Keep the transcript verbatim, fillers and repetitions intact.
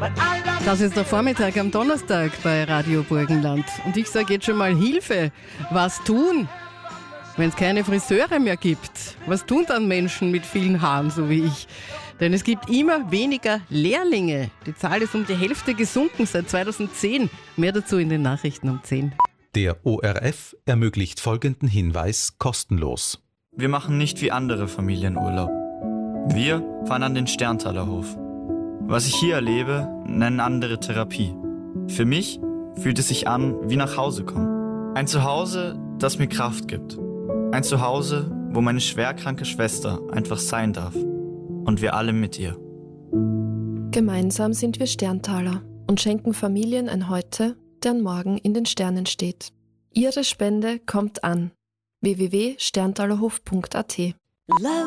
Das ist der Vormittag am Donnerstag bei Radio Burgenland. Und ich sage jetzt schon mal Hilfe. Was tun, wenn es keine Friseure mehr gibt? Was tun dann Menschen mit vielen Haaren, so wie ich? Denn es gibt immer weniger Lehrlinge. Die Zahl ist um die Hälfte gesunken seit zweitausendzehn. Mehr dazu in den Nachrichten um zehn. Der O R F ermöglicht folgenden Hinweis kostenlos. Wir machen nicht wie andere Familien Urlaub. Wir fahren an den Sterntaler Hof. Was ich hier erlebe, nennen andere Therapie. Für mich fühlt es sich an wie nach Hause kommen. Ein Zuhause, das mir Kraft gibt. Ein Zuhause, wo meine schwerkranke Schwester einfach sein darf. Und wir alle mit ihr. Gemeinsam sind wir Sterntaler und schenken Familien ein Heute, deren Morgen in den Sternen steht. Ihre Spende kommt an. w w w punkt sterntalerhof punkt a t